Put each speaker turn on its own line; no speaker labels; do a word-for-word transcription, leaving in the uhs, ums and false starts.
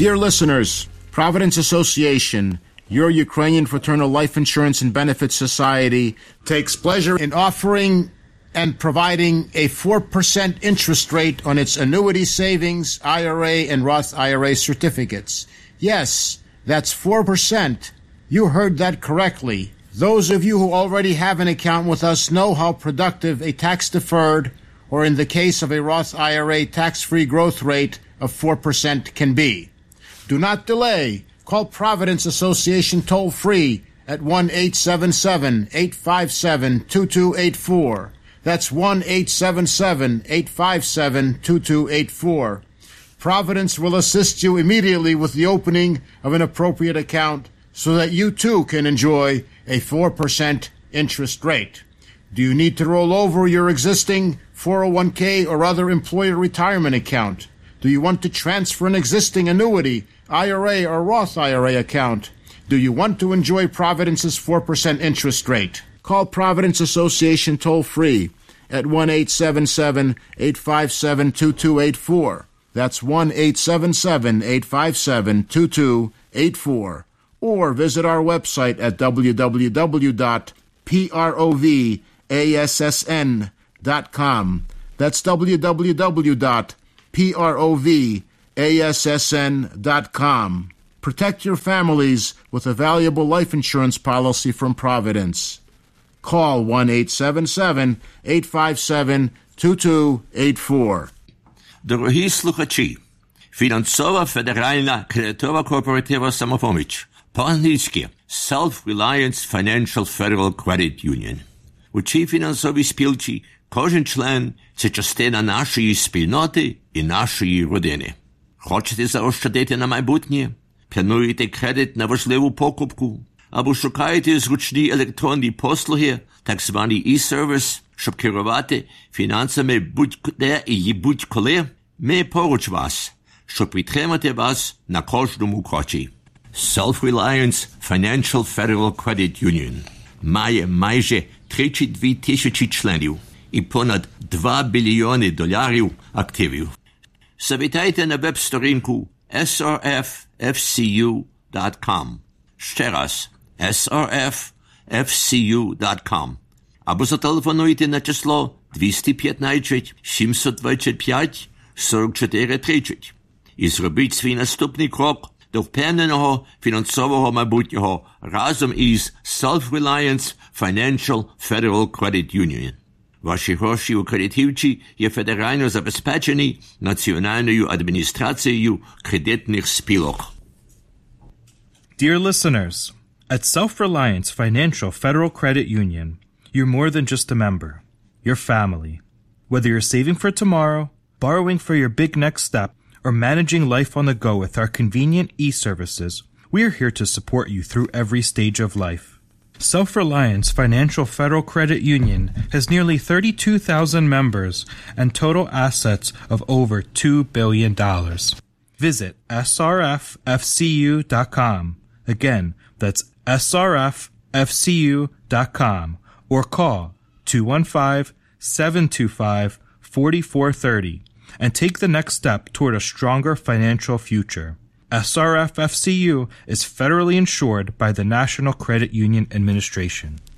Dear listeners, Providence Association, your Ukrainian Fraternal Life Insurance and Benefits Society, takes pleasure in offering and providing a four percent interest rate on its annuity savings, I R A, and Roth I R A certificates. Yes, that's four percent. You heard that correctly. Those of you who already have an account with us know how productive a tax-deferred, or in the case of a Roth I R A, tax-free growth rate of four percent can be. Do not delay. Call Providence Association toll-free at one eight seven seven, eight five seven, two two eight four. That's one eight seven seven, eight five seven, two two eight four. Providence will assist you immediately with the opening of an appropriate account so that you too can enjoy a four percent interest rate. Do you need to roll over your existing four oh one k or other employer retirement account? Do you want to transfer an existing annuity, I R A, or Roth I R A account? Do you want to enjoy Providence's four percent interest rate? Call Providence Association toll-free at one eight seven seven, eight five seven, two two eight four. That's one eight seven seven, eight five seven, two two eight four. Or visit our website at w w w dot provassn dot com. That's w w w dot provassn dot com. Protect your families with a valuable life insurance policy from Providence. Call one eight seven seven, eight five seven, two two eight four.
Дорогі слухачі, фінансова федеральна кредитова корпоратива самопоміч, по-англійськи Self-Reliance Financial Federal Credit Union. У цій фінансовій спілці кожен член – це частина нашої спільноти і нашої родини. Хочете заощадити на майбутнє? Плануєте кредит на важливу покупку? Або шукаєте зручні електронні послуги, так званий e-service, щоб керувати фінансами будь-де і будь-коли? Ми поруч вас, щоб підтримати вас на кожному кроці. Self-Reliance Financial Federal Credit Union має майже тридцять дві тисячі членів і понад два біліони доларів активів. Завітайте на веб-сторінку ес ар еф еф сі ю дот ком. Ще раз, ес ар еф еф сі ю дот ком. Або зателефонуйте на число двісті п'ятнадцять, сімсот двадцять п'ять, сорок чотири тридцять і зробіть свій наступний крок до впевненого фінансового майбутнього разом із Self-Reliance Financial Federal Credit Union. Ваші гроші у кредитівці є федерально забезпечені Національною адміністрацією кредитних спілок.
Dear listeners, at Self-Reliance Financial Federal Credit Union, you're more than just a member. You're family. Whether you're saving for tomorrow, borrowing for your big next step, or managing life on the go with our convenient e-services, we're here to support you through every stage of life. Self-Reliance Financial Federal Credit Union has nearly thirty-two thousand members and total assets of over two billion dollars. Visit S R F F C U dot com. Again, that's S R F F C U dot com or call two one five, seven two five, four four three zero and take the next step toward a stronger financial future. S R F F C U is federally insured by the National Credit Union Administration.